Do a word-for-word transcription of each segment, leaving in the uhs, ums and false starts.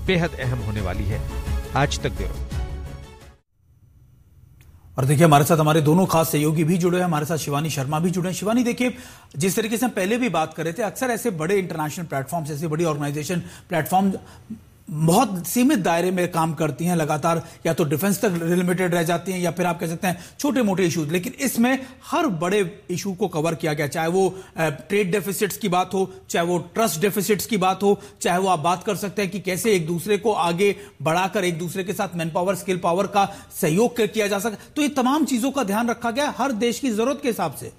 बेहद अहम होने वाली है। आज तक ब्यूरो। और देखिए हमारे साथ हमारे दोनों खास सहयोगी भी जुड़े हैं, हमारे साथ शिवानी शर्मा भी जुड़े हैं। शिवानी, देखिए जिस तरीके से हम पहले भी बात कर रहे थे, अक्सर ऐसे बड़े इंटरनेशनल प्लेटफॉर्म्स, ऐसी बड़ी ऑर्गेनाइजेशन प्लेटफॉर्म बहुत सीमित दायरे में काम करती हैं, लगातार या तो डिफेंस तक लिमिटेड रह जाती हैं या फिर आप कह सकते हैं छोटे मोटे इश्यूज, लेकिन इसमें हर बड़े इशू को कवर किया गया, चाहे वो ट्रेड डेफिसिट्स की बात हो, चाहे वो ट्रस्ट डेफिसिट्स की बात हो, चाहे वो आप बात कर सकते हैं कि कैसे एक दूसरे को आगे बढ़ाकर एक दूसरे के साथ मैन पावर, स्किल पावर का सहयोग किया जा सके। तो ये तमाम चीजों का ध्यान रखा गया हर देश की जरूरत के हिसाब से।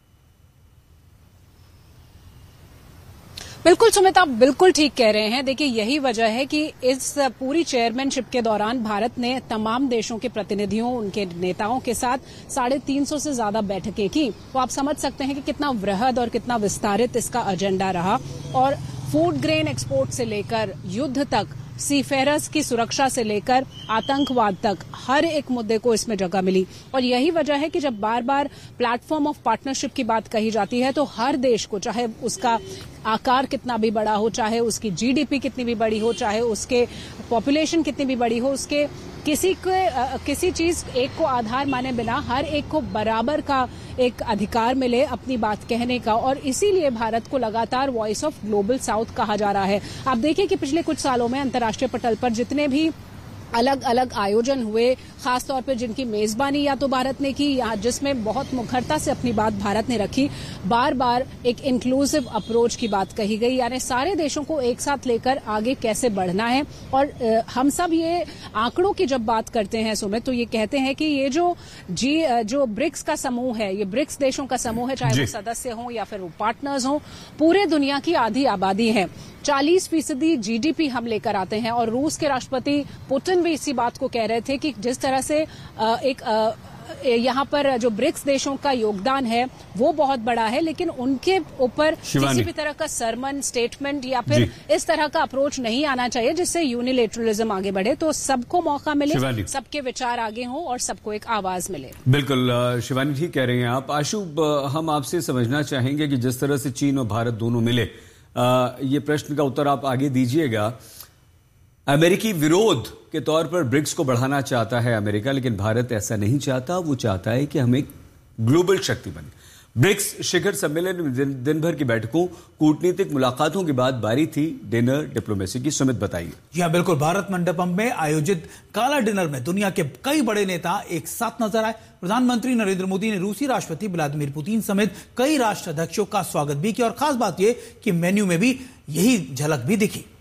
बिल्कुल सुमित, आप बिल्कुल ठीक कह रहे हैं। देखिए यही वजह है कि इस पूरी चेयरमैनशिप के दौरान भारत ने तमाम देशों के प्रतिनिधियों, उनके नेताओं के साथ साढ़े तीन सौ से ज्यादा बैठकें की। तो आप समझ सकते हैं कि कितना वृहद और कितना विस्तारित इसका एजेंडा रहा। और फूड ग्रेन एक्सपोर्ट से लेकर युद्ध तक, सीफेरर्स की सुरक्षा से लेकर आतंकवाद तक हर एक मुद्दे को इसमें जगह मिली। और यही वजह है कि जब बार बार प्लेटफॉर्म ऑफ पार्टनरशिप की बात कही जाती है तो हर देश को, चाहे उसका आकार कितना भी बड़ा हो, चाहे उसकी जीडीपी कितनी भी बड़ी हो, चाहे उसके पॉपुलेशन कितनी भी बड़ी हो, उसके किसी को किसी चीज एक को आधार माने बिना हर एक को बराबर का एक अधिकार मिले अपनी बात कहने का। और इसीलिए भारत को लगातार वॉइस ऑफ ग्लोबल साउथ कहा जा रहा है। आप देखिए कि पिछले कुछ सालों में अंतर्राष्ट्रीय पटल पर जितने भी अलग अलग आयोजन हुए, खासतौर पर जिनकी मेजबानी या तो भारत ने की या जिसमें बहुत मुखरता से अपनी बात भारत ने रखी, बार बार एक इंक्लूसिव अप्रोच की बात कही गई, यानी सारे देशों को एक साथ लेकर आगे कैसे बढ़ना है। और हम सब ये आंकड़ों की जब बात करते हैं सुमित, तो ये कहते हैं कि ये जो जी जो ब्रिक्स का समूह है, ये ब्रिक्स देशों का समूह है, चाहे वो सदस्य हों या फिर वो पार्टनर्स हों, पूरे दुनिया की आधी आबादी है, चालीस फीसदी जीडीपी हम लेकर आते हैं। और रूस के राष्ट्रपति पुतिन भी इसी बात को कह रहे थे कि जिस तरह से एक यहाँ पर जो ब्रिक्स देशों का योगदान है वो बहुत बड़ा है, लेकिन उनके ऊपर किसी भी तरह का सरमन स्टेटमेंट या फिर इस तरह का अप्रोच नहीं आना चाहिए जिससे यूनिलेटरलिज्म आगे बढ़े। तो सबको मौका मिले, सबके विचार आगे हों और सबको एक आवाज मिले। बिल्कुल शिवानी, ठीक कह रहे हैं आप। आशु, हम आपसे समझना चाहेंगे कि जिस तरह से चीन और भारत दोनों मिले, आ, ये प्रश्न का उत्तर आप आगे दीजिएगा। अमेरिकी विरोध के तौर पर ब्रिक्स को बढ़ाना चाहता है अमेरिका, लेकिन भारत ऐसा नहीं चाहता। वो चाहता है कि हम एक ग्लोबल शक्ति बने। ब्रिक्स शिखर सम्मेलन में दिन, दिन भर की बैठकों, कूटनीतिक मुलाकातों के बाद बारी थी डिनर डिप्लोमेसी की। सुमित बताइए। जी हाँ, बिल्कुल। भारत मंडपम में आयोजित काला डिनर में दुनिया के कई बड़े नेता एक साथ नजर आए। प्रधानमंत्री नरेंद्र मोदी ने रूसी राष्ट्रपति व्लादिमीर पुतिन समेत कई राष्ट्राध्यक्षों का स्वागत भी किया और खास बात यह कि मेन्यू में भी यही झलक भी दिखी।